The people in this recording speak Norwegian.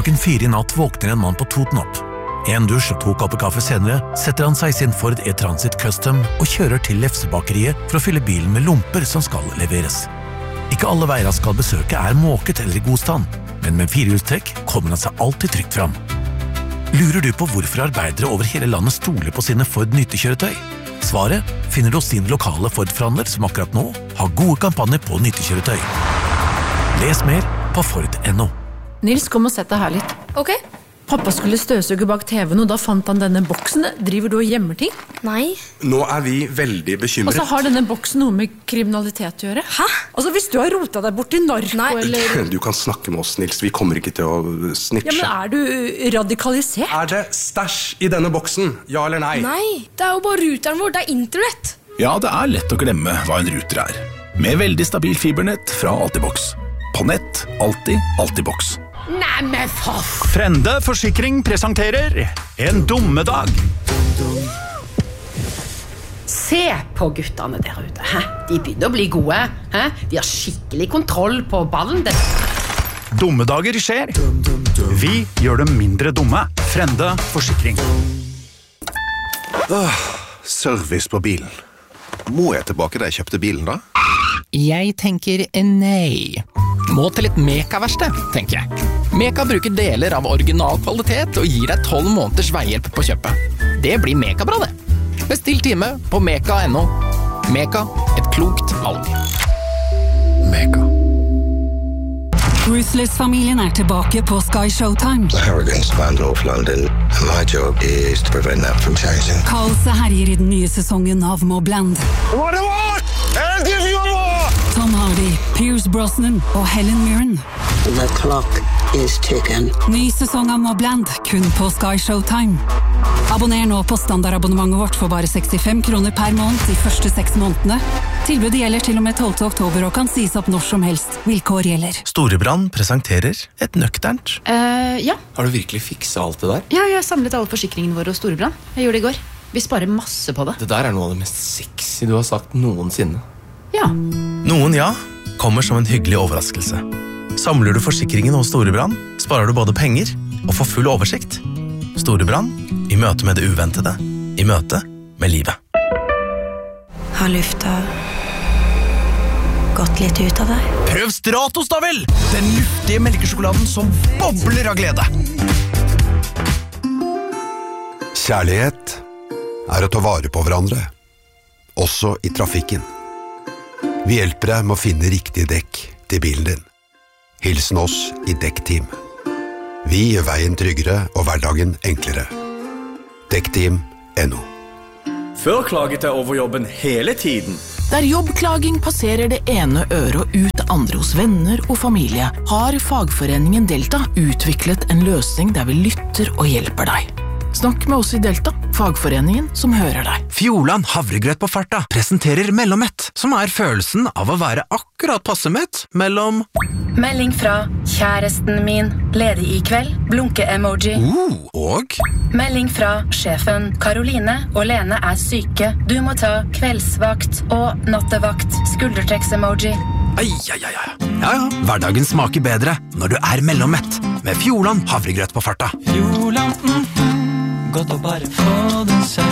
Klokken 4 i natt våkner en mann på Toten opp. En dusj og 2 kopper kaffe senere setter han seg i sin Ford E-Transit Custom og kjører til Lefsebakeriet for å fylle bilen med lomper som skal leveres. Ikke alle veier han skal besøke måket eller i god stand, men med 4-hjulstrekk kommer han seg alltid trygt fram. Lurer du på hvorfor arbeidere over hele landet stoler på sine Ford nyttekjøretøy? Svaret finner du hos din lokale Ford-forhandler som akkurat nå har gode kampanjer på nyttekjøretøy. Les mer på Ford.no. Nils, kom og sett deg her litt. Ok. Pappa skulle støvsuge bak TV-en, og da fant han denne boksen. Driver du og gjemmer ting? Nei. Nå vi veldig bekymret. Og så har denne boksen noe med kriminalitet å gjøre. Hæ? Altså, hvis du har rotet deg bort i narko, Nei. eller... Du kan snakke med oss, Nils. Vi kommer ikke til å snitche. Ja, men du radikalisert? Det stæsj i denne boksen? Ja eller nei? Nei, det jo bare ruteren vår, det internett. Ja, det lett å glemme hva en ruter Med veldig stabil fibernett fra Altibox. På nett, alltid Altibox. Nei, men faff! Frende Forsikring presenterer En dummedag. Se på guttene der ute. Hæ? De begynner å bli gode. Hæ? De har skikkelig kontroll på ballen. Dummedager skjer. Vi gjør dem mindre dumme. Frende Forsikring. Service på bilen. Må jeg tilbake da jeg kjøpte bilen da? Jeg tenker nei. Må til et Meka-verksted, tenker jeg. Meka bruker deler av original kvalitet og gir deg 12 måneders veihjelp på kjøpet. Det blir Meka-bra, det. Bestill time på meka.no. Meka, et klokt valg. Meka. Ruthless-familien tilbake på Sky Showtime. The hurricane spanned North London, and my job is to prevent that from changing. Kaoset herjer i den nye sesongen av Mobland. What do you want? I'll give you more! Tom Hardy, Pierce Brosnan og Helen Mirren. The clock is ticking. Ny sesong av Mobland, kun på Sky Showtime. Abonner nå på standardabonnementet vårt for bare 65 kroner per måned de første 6 månedene. Tilbudet gjelder til og med 12. oktober og kan sies opp når som helst. Vilkår gjelder. Storebrand presenterer et nøkternt. Ja. Har du virkelig fikset alt det der? Ja, jeg har samlet alle forsikringene våre hos Storebrand. Jeg gjorde det i går. Vi sparer masse på det. Det der noe av det mest sexy du har sagt noensinne. Ja. Noen kommer som en hyggelig overraskelse. Samler du forsikringen hos Storebrand, sparer du både penger og får full oversikt. Storebrand, i møte med det uventede, i møte med livet. Har lufta gått litt ut av deg? Prøv Stratos da vel! Den luftige melkesjokoladen som bobler av glede. Kjærlighet å ta vare på hverandre, også i trafikken. Vi hjelper deg med å finne riktig dekk til bilen din. Hilsen oss i Dekkteam. Vi gjør veien tryggere og hverdagen enklere. Dekkteam.no. Før klaget jeg over jobben hele tiden. Der jobbklaging passerer det ene øret og ut det andre hos venner og familie, har fagforeningen Delta utviklet en løsning der vi lytter og hjelper deg. Snakk med oss i Delta, fagforeningen som hører deg. Fjordland havregrøt på farta presenterer Mellommett, som følelsen av å være akkurat passemett mellom... Melding fra kjæresten min, ledig i kveld, blunke-emoji. Og? Melding fra sjefen, Karoline og Lene syke, du må ta kveldsvakt og nattevakt, skuldertrekks-emoji. Ja, hverdagen smaker bedre når du Mellommett, med Fjordland havregrøt på farta. Fjordland, godt å bare få den selv.